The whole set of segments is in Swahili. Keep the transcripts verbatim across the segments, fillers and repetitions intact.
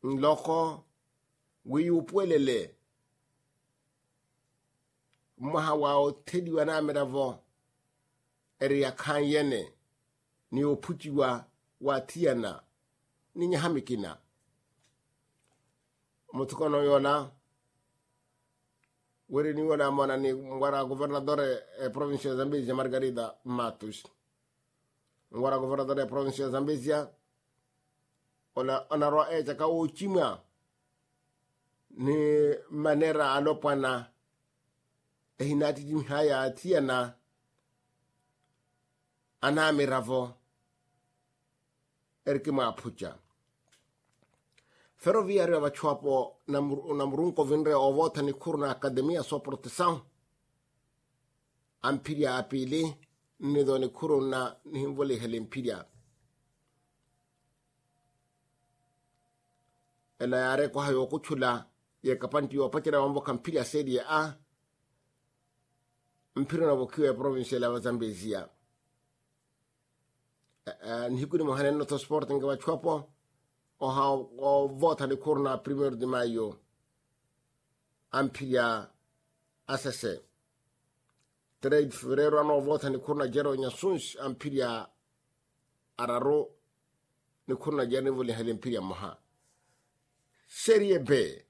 Nloko wiyupwelele maha wao tedi wana meravo eri ya kan yene ni opujiwa watiana ni nyahamikina mutukono yona weri ni wana mwana ni ngwara gobernadore eh, provincia Zambezia Margarida Matos ngwara gobernadore provincia Zambezia ona ona ro e taka uchima ni manera alopana ehinati jimhaya atiana anami ravo erkima pucha ferroviario va chuapo namrunko vinre ovota ni kurna akademia so proteção ampiria apili ni doni kuruna ni himvoli helimpiria ela yare ko hayo kuchula ye kapanti wa pachira wambo kampiria sedi a mpira na bokiwa province la Zambezia uh, nhikuni mohane no to sport nga wachuapo o ha o vota ni kurna primeiro de maio amplia asese três de fevereiro ano vota ni kurna jero nyasuns amplia araro ni kurna jero vole halimpia moha Serie B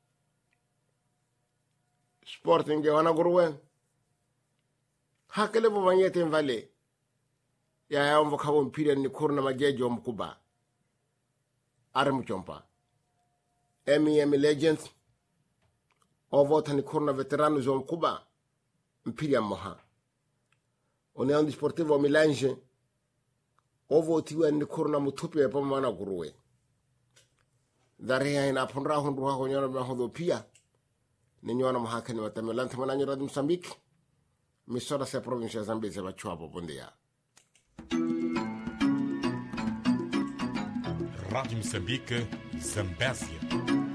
Sporting ya wana guruwe hakele bo banyete mvale ya ya mvo kabo mpira ni kurna majejo mkuba armu chompa M E M Legends ovota ni kurna veterano zo mkuba mpira moha União Desportivo Milange ovotiwa ni kurna mutupi ya pama wana guruwe Daria ina ponra hundu wako nyona mnahodo pia ni nyona mahakani watamelanta mananyo radi Msambiki misora se provincia Zambezia bachuapo bondia Rádio Moçambique, Zambésia.